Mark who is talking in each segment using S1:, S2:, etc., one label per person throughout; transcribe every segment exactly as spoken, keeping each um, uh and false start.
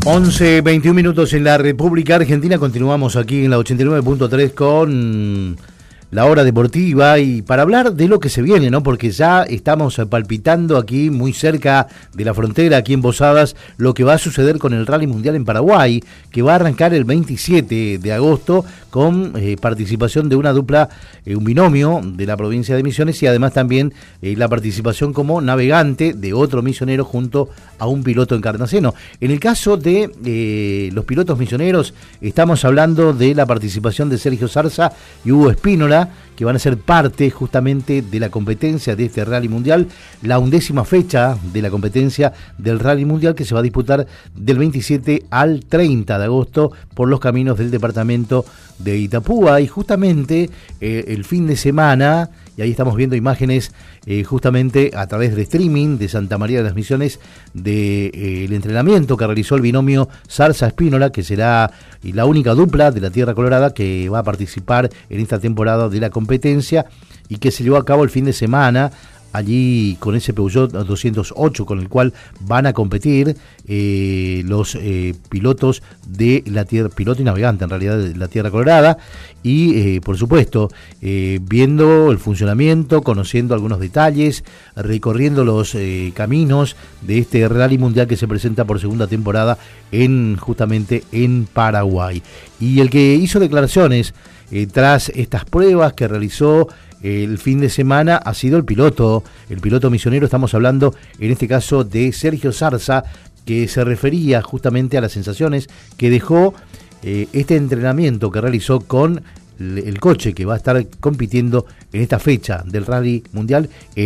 S1: once, veintiún minutos en la República Argentina. Continuamos aquí en la ochenta y nueve punto tres con la hora deportiva y para hablar de lo que se viene, ¿no? Porque ya estamos palpitando aquí muy cerca de la frontera, aquí en Posadas, lo que va a suceder con el Rally Mundial en Paraguay, que va a arrancar el veintisiete de agosto con eh, participación de una dupla, eh, un binomio de la provincia de Misiones y además también eh, la participación como navegante de otro misionero junto a un piloto encarnaceno. En el caso de eh, los pilotos misioneros, estamos hablando de la participación de Sergio Zarza y Hugo Espínola, que van a ser parte justamente de la competencia de este Rally Mundial, la undécima fecha de la competencia del Rally Mundial que se va a disputar del veintisiete al treinta de agosto por los caminos del departamento de Itapúa y justamente eh, el fin de semana, y ahí estamos viendo imágenes eh, justamente a través del streaming de Santa María de las Misiones del de, eh, el entrenamiento que realizó el binomio Zarza-Espínola, que será la única dupla de la Tierra Colorada que va a participar en esta temporada de la competencia y que se llevó a cabo el fin de semana allí con ese Peugeot doscientos ocho con el cual van a competir eh, los eh, pilotos de la Tierra, piloto y navegante en realidad de la Tierra Colorada y eh, por supuesto eh, viendo el funcionamiento, conociendo algunos detalles, recorriendo los eh, caminos de este Rally Mundial que se presenta por segunda temporada en justamente en Paraguay. Y el que hizo declaraciones eh, tras estas pruebas que realizó el fin de semana ha sido el piloto, el piloto misionero. Estamos hablando en este caso de Sergio Zarza, que se refería justamente a las sensaciones que dejó eh, este entrenamiento que realizó con el, el coche que va a estar compitiendo en esta fecha del Rally Mundial,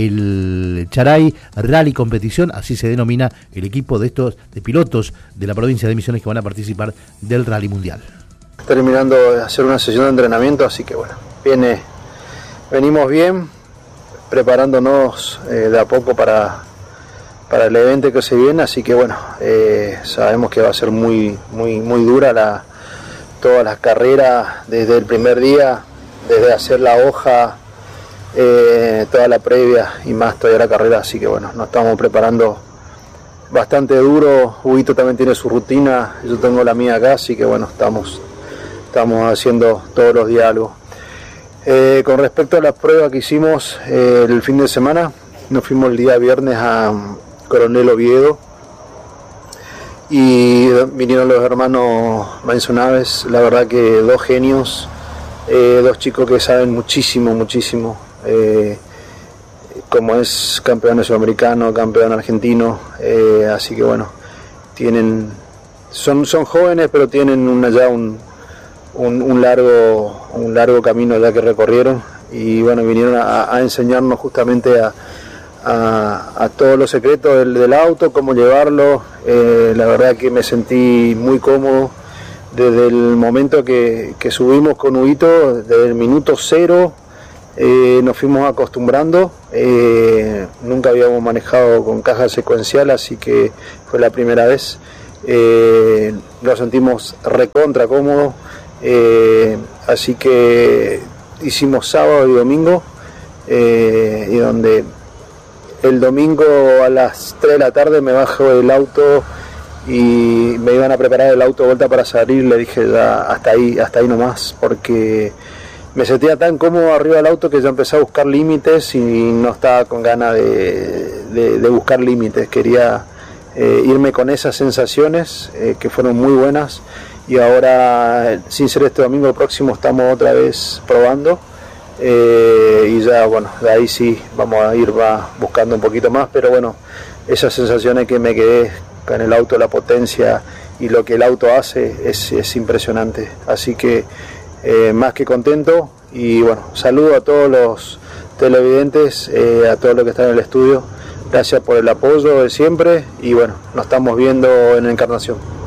S1: el Charay Rally Competición, así se denomina el equipo de estos de pilotos de la provincia de Misiones que van a participar del Rally Mundial.
S2: Terminando de hacer una sesión de entrenamiento, así que bueno, viene... Venimos bien, preparándonos eh, de a poco para, para el evento que se viene, así que bueno, eh, sabemos que va a ser muy, muy, muy dura la, todas las carreras desde el primer día, desde hacer la hoja, eh, toda la previa y más todavía la carrera, así que bueno, nos estamos preparando bastante duro. Huguito también tiene su rutina, yo tengo la mía acá, así que bueno, estamos, estamos haciendo todos los días algo. Eh, con respecto a las pruebas que hicimos eh, el fin de semana, nos fuimos el día viernes a um, Coronel Oviedo y vinieron los hermanos Manzonaves, la verdad que dos genios, eh, dos chicos que saben muchísimo, muchísimo, eh, como es campeón sudamericano, campeón argentino, eh, así que bueno, tienen, son, son jóvenes pero tienen una, ya un Un, un largo un largo camino ya que recorrieron y bueno, vinieron a, a enseñarnos justamente a, a, a todos los secretos del, del auto, cómo llevarlo. Eh, la verdad que me sentí muy cómodo desde el momento que, que subimos con Huguito, desde el minuto cero eh, nos fuimos acostumbrando. Eh, nunca habíamos manejado con caja secuencial, así que fue la primera vez. Eh, lo sentimos recontra cómodo. Eh, así que hicimos sábado y domingo eh, y donde el domingo a las tres de la tarde me bajo del auto y me iban a preparar el auto de vuelta para salir. Le dije ya hasta ahí, hasta ahí nomás, porque me sentía tan cómodo arriba del auto que ya empecé a buscar límites y no estaba con ganas de, de, de buscar límites. Quería eh, irme con esas sensaciones eh, que fueron muy buenas. Y ahora, sin ser este domingo, el próximo estamos otra vez probando eh, y ya, bueno, de ahí sí vamos a ir va buscando un poquito más, pero bueno, esas sensaciones que me quedé con el auto, la potencia y lo que el auto hace es, es impresionante, así que eh, más que contento y bueno, saludo a todos los televidentes, eh, a todos los que están en el estudio, gracias por el apoyo de siempre y bueno, nos estamos viendo en Encarnación.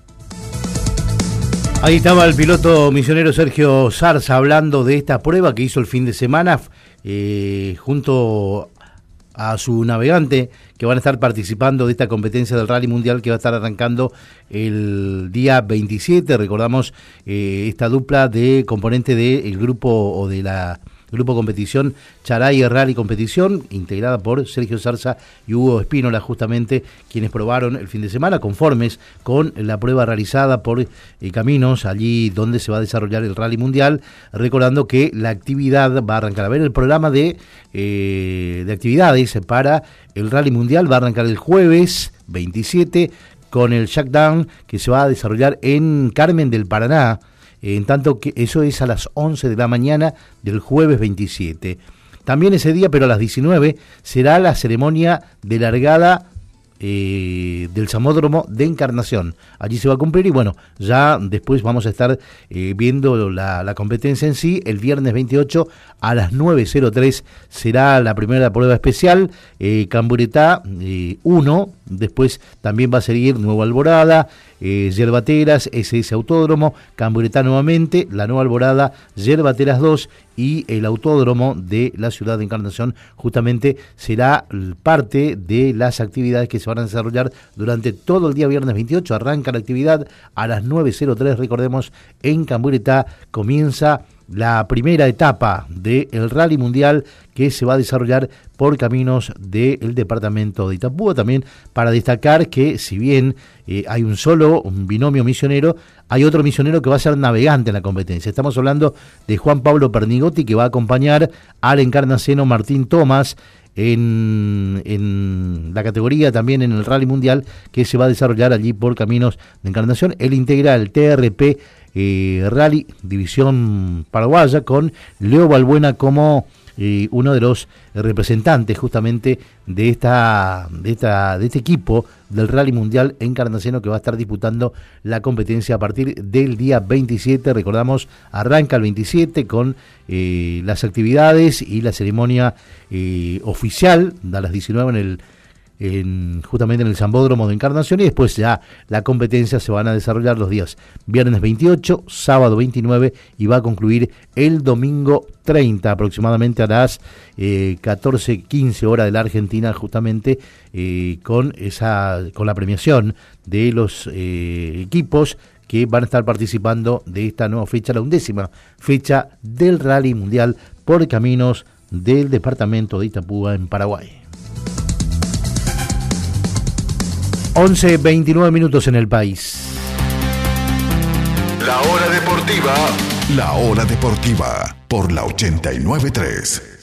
S1: Ahí estaba el piloto misionero Sergio Zarza hablando de esta prueba que hizo el fin de semana eh, junto a su navegante que van a estar participando de esta competencia del Rally Mundial que va a estar arrancando el día veintisiete. Recordamos eh, esta dupla de componente del grupo o de la Grupo Competición Charay Rally Competición, integrada por Sergio Zarza y Hugo Espínola, justamente quienes probaron el fin de semana, conformes con la prueba realizada por eh, Caminos, allí donde se va a desarrollar el Rally Mundial, recordando que la actividad va a arrancar, a ver, el programa de, eh, de actividades para el Rally Mundial va a arrancar el jueves veintisiete con el Shackdown que se va a desarrollar en Carmen del Paraná, en tanto que eso es a las once de la mañana del jueves veintisiete. También ese día, pero a las diecinueve, será la ceremonia de largada eh, del Samódromo de Encarnación. Allí se va a cumplir y bueno, ya después vamos a estar eh, viendo la, la competencia en sí. El viernes veintiocho a las nueve cero tres será la primera prueba especial, eh, Camburetá eh, uno, después también va a seguir Nueva Alborada, eh, Yerbateras, ese ese Autódromo, Camburetá nuevamente, la Nueva Alborada, Yerbateras dos y el Autódromo de la ciudad de Encarnación. Justamente será parte de las actividades que se van a desarrollar durante todo el día viernes veintiocho. Arranca la actividad a las nueve cero tres, recordemos, en Camburetá comienza la primera etapa del Rally Mundial que se va a desarrollar por caminos del departamento de Itapúa. También para destacar que si bien eh, hay un solo un binomio misionero, hay otro misionero que va a ser navegante en la competencia. Estamos hablando de Juan Pablo Pernigotti, que va a acompañar al encarnaceno Martín Tomás en, en la categoría, también en el Rally Mundial que se va a desarrollar allí por caminos de Encarnación. Él integra el T R P eh, Rally División Paraguaya con Leo Balbuena como eh, uno de los representantes justamente de esta, de esta de este equipo del Rally Mundial Encarnaciano, que va a estar disputando la competencia a partir del día veintisiete. Recordamos, arranca el veintisiete con eh, las actividades y la ceremonia eh, oficial a las diecinueve en el En, justamente en el Sambódromo de Encarnación, y después ya la competencia se van a desarrollar los días viernes veintiocho, sábado veintinueve y va a concluir el domingo treinta, aproximadamente a las eh, catorce quince hora de la Argentina, justamente eh, con esa con la premiación de los eh, equipos que van a estar participando de esta nueva fecha, la undécima fecha del Rally Mundial por caminos del departamento de Itapúa en Paraguay. once veintinueve minutos en el país.
S3: La hora deportiva. La hora deportiva por la ochenta y nueve punto tres.